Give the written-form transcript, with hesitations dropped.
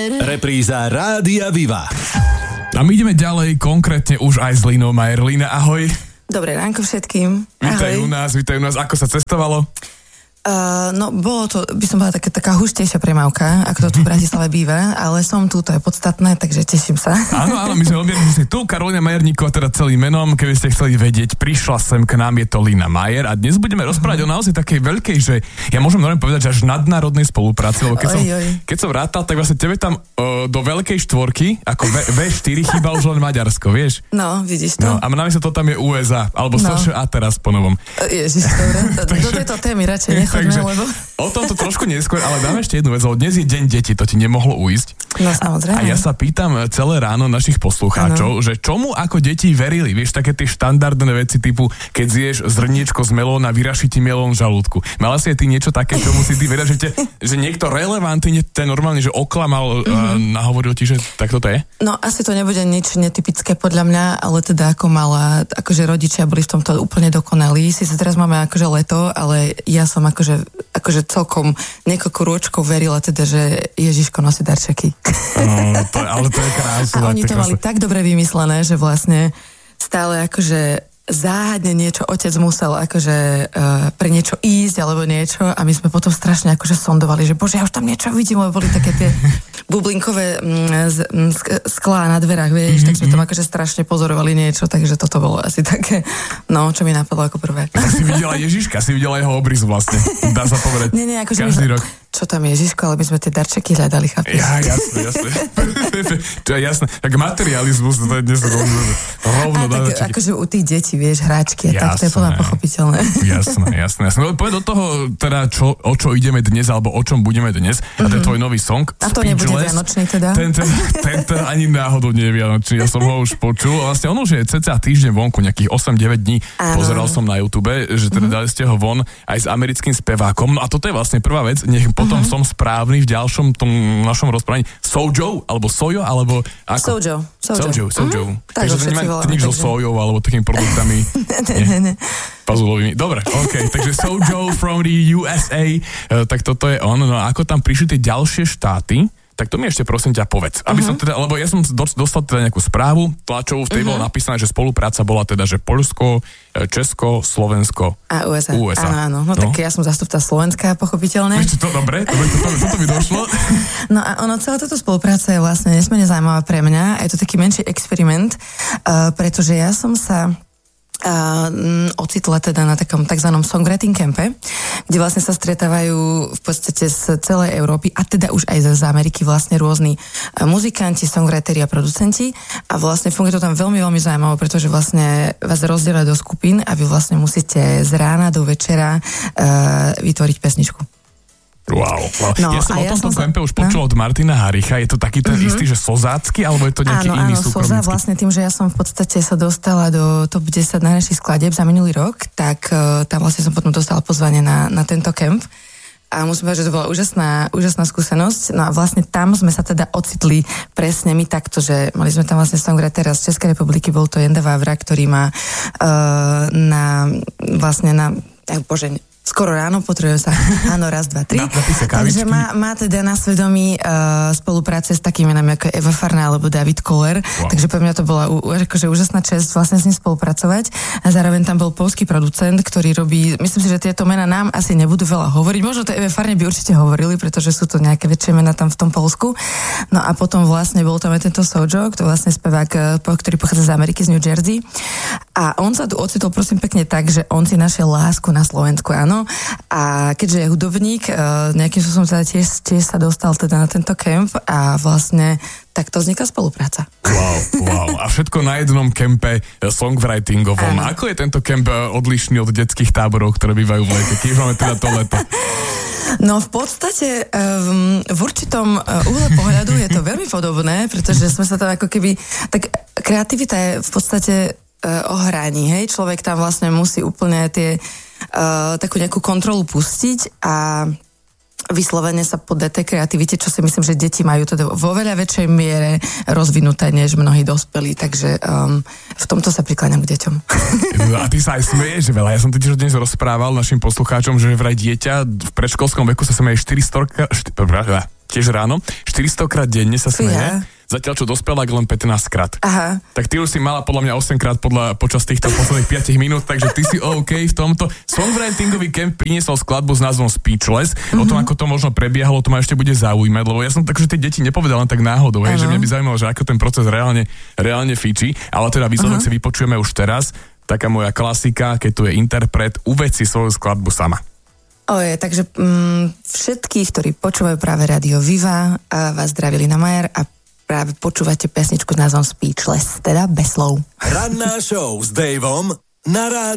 Repríza Rádia Viva. A my ideme ďalej, konkrétne už aj s Línou Majer. Lína, ahoj. Dobré ránko všetkým. Vítaj u nás. Ako sa cestovalo? No, bolo to, by som bola taká hustejšia premávka, ako to tu v Bratislave býva, ale som tu, to je podstatné, takže teším sa. Áno, my sme objednili si tu, Karolina Majerníková, teda celým menom, keby ste chceli vedieť, prišla sem k nám, je to Lína Majer a dnes budeme rozprávať o naozaj takej veľkej, že ja môžem normálne povedať, že až nadnárodnej spolupráci, lebo keď som rátal, tak vlastne tebe tam do veľkej štvorky, ako V4 chýba už len Maďarsko, vieš? No, vidíš to. No, a namiesto to tam je USA, alebo SŠA teraz po novom. Ježiš, dobre, do tejto témy radšej nechoďme, lebo... O tomto trošku neskôr, ale dáme ešte jednu vec, lebo dnes je deň detí, to ti nemohlo ujsť. No samozrejme. A ja sa pýtam celé ráno našich poslucháčov, že čomu ako deti verili, vieš, také tie štandardné veci typu, keď zješ zrniečko z melóna, vyraší ti melón v žalúdku. Mala si aj ty niečo také, čomu si ty vedel, že niekto relevantný, ten normálne, že oklamal, nahovoril ti, že tak toto je? No asi to nebude nič netypické podľa mňa, ale teda ako mala, akože rodičia boli v tomto úplne dokonalí. Sice teraz máme akože leto, ale ja som akože celkom niekoľko rôčkov verila teda, že Ježiško nosí darčeky. No, ale to je krásne. A oni to mali tak dobre vymyslené, že vlastne stále akože záhadne niečo otec musel akože pre niečo ísť alebo niečo a my sme potom strašne akože sondovali, že bože, ja už tam niečo vidím, lebo boli také tie bublinkové sklá na dverách, vieš, tak sme tam akože strašne pozorovali niečo, takže toto bolo asi také, no, čo mi napadlo ako prvé. Tak si videla Ježiška, si videla jeho obrys vlastne, dá sa povedať. Nie, akože každý rok. Čo tam Ježiško, ale my sme tie darčeky hľadali, chápeš? Ja, jasné. To je jasné. Tak materializmus, to je dnes rovno darčeky. Akože u tých detí, vieš, hráčky, a tak to je podľa pochopiteľné. Jasné. No povedz do toho, teda, o čo ideme dnes, alebo o čom budeme dnes. A ten tvoj nový song, a to nebude vianočný teda? Ten ani náhodou nie je vianočný, ja som ho už počul. Vlastne on už je cca týždeň vonku, nejakých 8-9 dní. Pozeral som na YouTube, že teda dali ste ho von aj s americkým spevákom. No a toto je vlastne prvá vec, nech potom som správny v ďalšom tom našom rozprávaní. Sojo, alebo sojo, alebo ako? Sojo. Takže to nemá nič so sojou, alebo takými produktami. Ne. Pazulovými. Dobre, OK. Takže Sojo from the USA, tak toto je on. No a ako tam prišli tie ďalšie štáty, tak to mi ešte prosím ťa povedz. Aby som teda, lebo ja som dostal teda nejakú správu tlačovú, v tej bolo napísané, že spolupráca bola teda, že Poľsko, Česko, Slovensko a USA. Áno. No tak ja som zastupca Slovenska, pochopiteľne. Ešte to dobre, toto mi došlo. No a celá táto spolupráca je vlastne nesmierne zaujímavá pre mňa. Je to taký menší experiment, pretože ja som sa ocitla teda na takom takzvanom songwriting campe, kde vlastne sa stretávajú v podstate z celej Európy a teda už aj z Ameriky vlastne rôzni muzikanti, songwriteri a producenti a vlastne funguje to tam veľmi, veľmi zaujímavé, pretože vlastne vás rozdelia do skupín a vy vlastne musíte z rána do večera vytvoriť pesničku. Wow. No, ja som o tomto kempe už počul od Martina Haricha. Je to taký ten istý, že sozácky, alebo je to nejaký iný súkromnícky? Áno, vlastne tým, že ja som v podstate sa dostala do top 10 najlepších skladieb za minulý rok, tak tam vlastne som potom dostala pozvanie na tento kemp. A musím povedať, že to bola úžasná skúsenosť. No a vlastne tam sme sa teda ocitli presne my takto, že mali sme tam vlastne songwritera z Českej republiky, bol to Jenda Vávra, ktorý má skoro ráno, potrebujem sa, áno, raz, dva, tri. Takže má teda na svedomí spolupráce s takými menami ako Eva Farná alebo David Koller, takže pre mňa to bola akože úžasná česť vlastne s ním spolupracovať a zároveň tam bol poľský producent, ktorý robí, myslím si, že tieto mená nám asi nebudú veľa hovoriť, možno to Eve Farne by určite hovorili, pretože sú to nejaké väčšie mená tam v tom Poľsku. No a potom vlastne bol tam aj tento Sojo, to vlastne spevák, ktorý pochádza z Ameriky, z New Jersey a on sa tu ocitol prosím pekne tak, že on si našiel lásku na Slovensku, áno. A keďže je hudobník, nejakým spôsobom teda tiež sa dostal teda na tento kemp a vlastne takto vzniká spolupráca. Wow. A všetko na jednom kempe songwritingovom. Ano. Ako je tento kemp odlišný od detských táborov, ktoré bývajú v lete? Keď máme teda to leto? No v podstate v určitom uhle pohľadu je to veľmi podobné, pretože sme sa tam ako keby... Tak kreativita je v podstate o hraní, hej? Človek tam vlastne musí úplne takú nejakú kontrolu pustiť a vyslovene sa podať tej kreativite, čo si myslím, že deti majú teda vo veľa väčšej miere rozvinuté, než mnohí dospelí, takže v tomto sa prikláňam k deťom. A ty sa aj smeješ veľa. Ja som totiž dnes rozprával našim poslucháčom, že vraj dieťa v predškolskom veku sa smeje 400 tiež ráno, 400 krát denne sa smeje. Zatiaľ, čo dospelák len 15 krát. Aha. Tak ty už si mala podľa mňa 8 krát počas týchto posledných 5 minút, takže ty si OK v tomto. Songwritingový camp priniesol skladbu s názvom Speechless. O tom, ako to možno prebiehalo, to ma ešte bude zaujímať, lebo ja som tak, že tie deti nepovedal len tak náhodou, hej, že mňa by zaujímalo, že ako ten proces reálne fičí, ale teda výsledok si vypočujeme už teraz. Taká moja klasika, keď tu je interpret, uveď si svoju skladbu sama. Takže všetkých, ktorí počúvajú práve Rádio Viva, vás zdravili na Majer a práve počúvate pesničku s názvom Speechless, teda bez slov. Ranná show s Davom na Rádiu